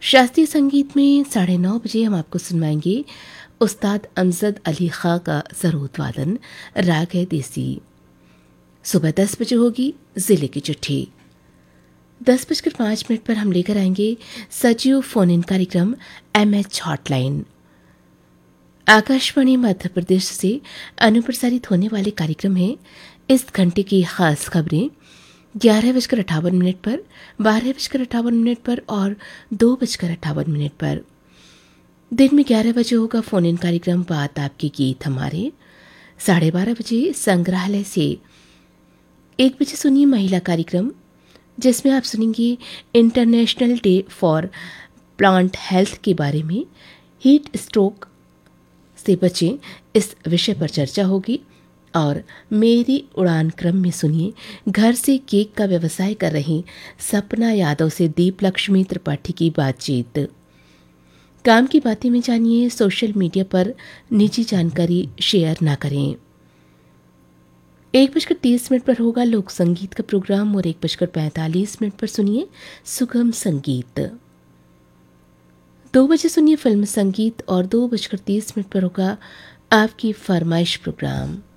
शास्त्रीय संगीत में 9:30 बजे हम आपको सुनवाएंगे उस्ताद अमजद अली खां का सरोद वादन, राग है देसी। सुबह 10 बजे होगी जिले की चिट्ठी। 10:05 पर हम लेकर आएंगे सजीव फोन इन कार्यक्रम MH हॉटलाइन। आकाशवाणी मध्य प्रदेश से अनुप्रसारित होने वाले कार्यक्रम है इस घंटे की खास खबरें 11:58 पर, 12:58 पर और 2:58 पर। दिन में 11 बजे होगा फोन इन कार्यक्रम बात आपके गीत हमारे। 12:30 बजे संग्रहालय से 1 बजे सुनिए महिला कार्यक्रम, जिसमें आप सुनेंगे international day for plant health के बारे में। हीट स्ट्रोक से बचें, इस विषय पर चर्चा होगी। और मेरी उड़ान क्रम में सुनिए घर से केक का व्यवसाय कर रही सपना यादव से दीप लक्ष्मी त्रिपाठी की बातचीत। काम की बातें में जानिए सोशल मीडिया पर निजी जानकारी शेयर ना करें। 1:30 पर होगा लोक संगीत का प्रोग्राम और 1:45 पर सुनिए सुगम संगीत। 2 बजे सुनिए फिल्म संगीत और 2:30 पर होगा आपकी फरमाइश प्रोग्राम।